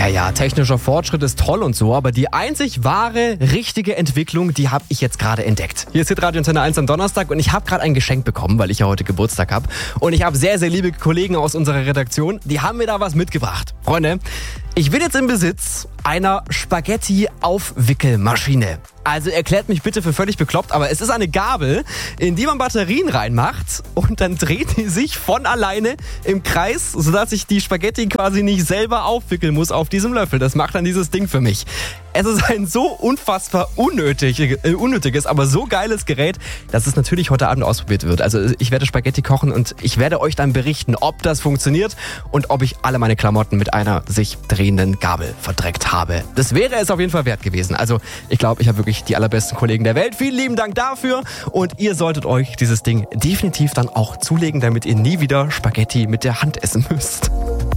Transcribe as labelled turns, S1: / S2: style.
S1: Ja, technischer Fortschritt ist toll und so, aber die einzig wahre, richtige Entwicklung, die habe ich jetzt gerade entdeckt. Hier ist Hitradio Antenne 1 am Donnerstag und ich habe gerade ein Geschenk bekommen, weil ich ja heute Geburtstag habe. Und ich habe sehr, sehr liebe Kollegen aus unserer Redaktion, die haben mir da was mitgebracht. Freunde, ich bin jetzt im Besitz einer Spaghetti-Aufwickelmaschine. Also erklärt mich bitte für völlig bekloppt, aber es ist eine Gabel, in die man Batterien reinmacht und dann dreht die sich von alleine im Kreis, sodass ich die Spaghetti quasi nicht selber aufwickeln muss auf diesem Löffel. Das macht dann dieses Ding für mich. Es ist ein so unfassbar unnötiges, aber so geiles Gerät, dass es natürlich heute Abend ausprobiert wird. Also ich werde Spaghetti kochen und ich werde euch dann berichten, ob das funktioniert und ob ich alle meine Klamotten mit einer sich drehenden Gabel verdreckt habe. Das wäre es auf jeden Fall wert gewesen. Also ich glaube, ich habe wirklich die allerbesten Kollegen der Welt. Vielen lieben Dank dafür und ihr solltet euch dieses Ding definitiv dann auch zulegen, damit ihr nie wieder Spaghetti mit der Hand essen müsst.